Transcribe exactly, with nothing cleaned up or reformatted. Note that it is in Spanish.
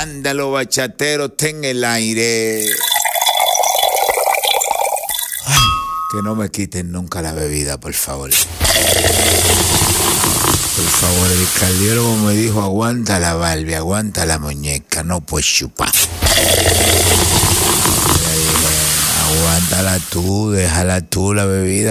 escándalo bachatero está en el aire. Ay, que no me quiten nunca la bebida, por favor. Por favor, el cardiólogo me dijo, aguanta la Barbie, aguanta la muñeca, no puedes chupar. Le dije, aguántala tú, déjala tú la bebida.